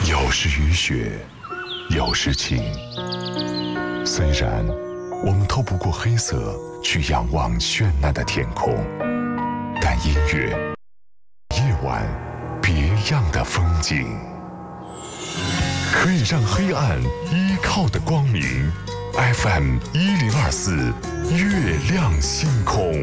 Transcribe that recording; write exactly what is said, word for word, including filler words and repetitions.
有时雨雪，有时晴。虽然我们透不过黑色去仰望绚烂的天空，但音乐，夜晚别样的风景，可以让黑暗依靠的光明。F M 一零二四，月亮星空。